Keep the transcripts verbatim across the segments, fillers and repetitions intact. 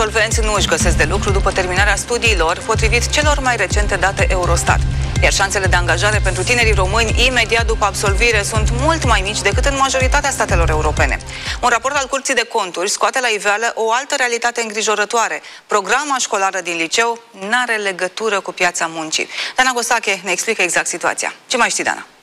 Absolvenți nu își găsesc de lucru după terminarea studiilor, potrivit celor mai recente date Eurostat. Iar șansele de angajare pentru tinerii români imediat după absolvire sunt mult mai mici decât în majoritatea statelor europene. Un raport al Curții de Conturi scoate la iveală o altă realitate îngrijorătoare. Programa școlară din liceu n-are legătură cu piața muncii. Dana Gosache ne explică exact situația. Ce mai știi, Dana?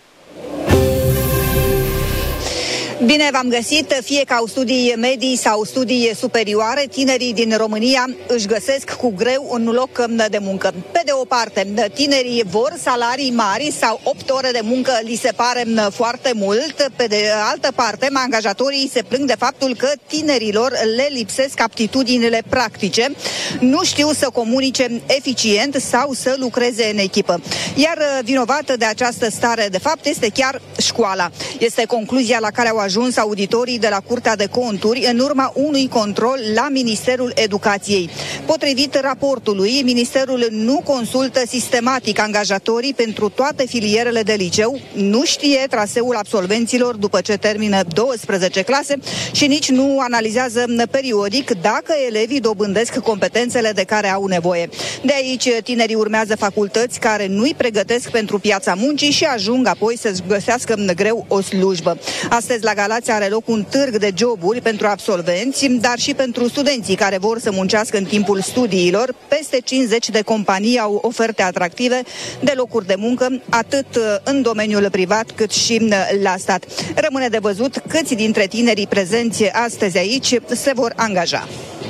Bine v-am găsit, fie că au studii medii sau studii superioare, tinerii din România își găsesc cu greu un loc de muncă. Pe de o parte, tinerii vor salarii mari sau opt ore de muncă li se pare foarte mult. Pe de altă parte, angajatorii se plâng de faptul că tinerilor le lipsesc aptitudinile practice, nu știu să comunice eficient sau să lucreze în echipă. Iar vinovată de această stare de fapt este chiar școala. Este concluzia la care au ajuns ajuns auditorii de la Curtea de Conturi în urma unui control la Ministerul Educației. Potrivit raportului, Ministerul nu consultă sistematic angajatorii pentru toate filierele de liceu, nu știe traseul absolvenților după ce termină douăsprezece clase și nici nu analizează periodic dacă elevii dobândesc competențele de care au nevoie. De aici, tinerii urmează facultăți care nu-i pregătesc pentru piața muncii și ajung apoi să-și găsească greu o slujbă. Astăzi, la Galați are loc un târg de joburi pentru absolvenți, dar și pentru studenții care vor să muncească în timpul studiilor. Peste cincizeci de companii au oferte atractive de locuri de muncă, atât în domeniul privat cât și la stat. Rămâne de văzut câți dintre tinerii prezenți astăzi aici se vor angaja.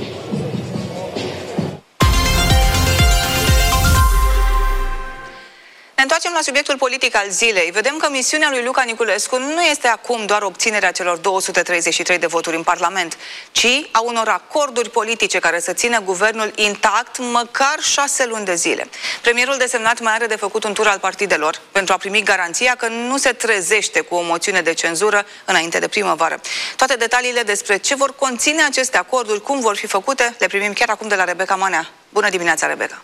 Ne întoarcem la subiectul politic al zilei. Vedem că misiunea lui Luca Niculescu nu este acum doar obținerea celor două sute treizeci și trei de voturi în Parlament, ci a unor acorduri politice care să țină guvernul intact măcar șase luni de zile. Premierul desemnat mai are de făcut un tur al partidelor pentru a primi garanția că nu se trezește cu o moțiune de cenzură înainte de primăvară. Toate detaliile despre ce vor conține aceste acorduri, cum vor fi făcute, le primim chiar acum de la Rebecca Manea. Bună dimineața, Rebecca!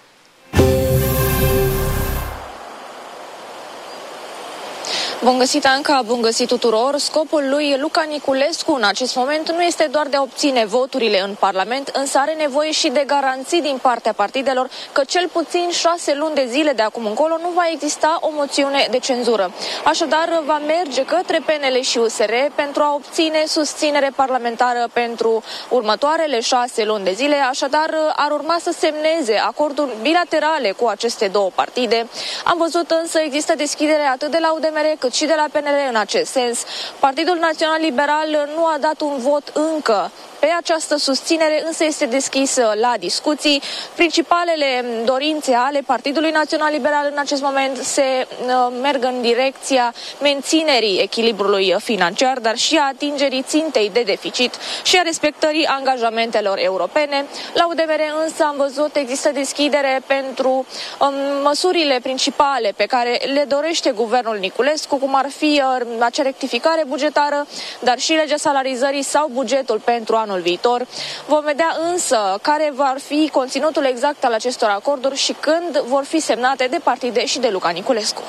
Bun găsit, Anca, bun găsit tuturor! Scopul lui Luca Niculescu în acest moment nu este doar de a obține voturile în Parlament, însă are nevoie și de garanții din partea partidelor că cel puțin șase luni de zile de acum încolo nu va exista o moțiune de cenzură. Așadar, va merge către P N L și U S R pentru a obține susținere parlamentară pentru următoarele șase luni de zile. Așadar, ar urma să semneze acorduri bilaterale cu aceste două partide. Am văzut însă există deschidere atât de la U D M R cât și de la P N L în acest sens. Partidul Național Liberal nu a dat un vot încă pe această susținere, însă este deschis la discuții. Principalele dorințe ale Partidului Național Liberal în acest moment se uh, merg în direcția menținerii echilibrului financiar, dar și a atingerii țintei de deficit și a respectării angajamentelor europene. La U D M R însă am văzut există deschidere pentru um, măsurile principale pe care le dorește guvernul Niculescu, cum ar fi uh, acea rectificare bugetară, dar și legea salarizării sau bugetul pentru anul viitor. Vom vedea însă care va fi conținutul exact al acestor acorduri și când vor fi semnate de partide și de Luca Niculescu.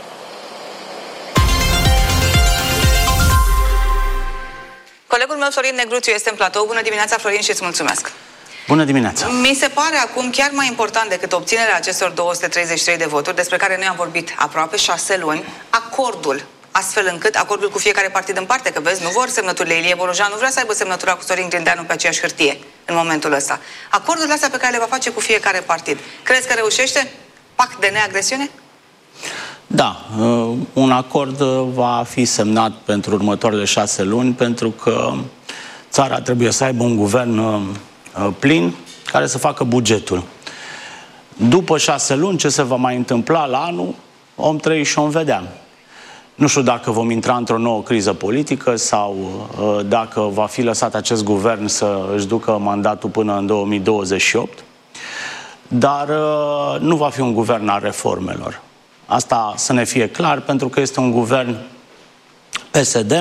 Colegul meu, Florin Negruțiu, este în platou. Bună dimineața, Florin, și îți mulțumesc! Bună dimineața! Mi se pare acum chiar mai important decât obținerea acestor două sute treizeci și trei de voturi, despre care noi am vorbit aproape șase luni, acordul, astfel încât acordul cu fiecare partid în parte, că vezi, nu vor semnăturile. Ilie Bolojan nu vrea să aibă semnătura cu Sorin Grindeanu pe aceeași hârtie în momentul ăsta. Acordurile astea pe care le va face cu fiecare partid. Crezi că reușește? Pact de neagresiune? Da, un acord va fi semnat pentru următoarele șase luni, pentru că țara trebuie să aibă un guvern plin care să facă bugetul. După șase luni, ce se va mai întâmpla la anul, om trăi și om vedea. Nu știu dacă vom intra într-o nouă criză politică sau uh, dacă va fi lăsat acest guvern să își ducă mandatul până în două mii douăzeci și opt, dar uh, nu va fi un guvern al reformelor. Asta să ne fie clar, pentru că este un guvern P S D,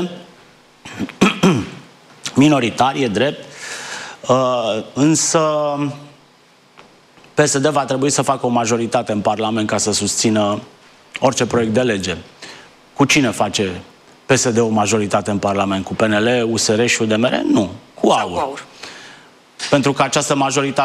minoritar, e drept, uh, însă P S D va trebui să facă o majoritate în Parlament ca să susțină orice proiect de lege. Cu cine face P S D o majoritate în Parlament? Cu P N L, U S R și U D M R? Nu. Cu AUR. Pentru că această majoritate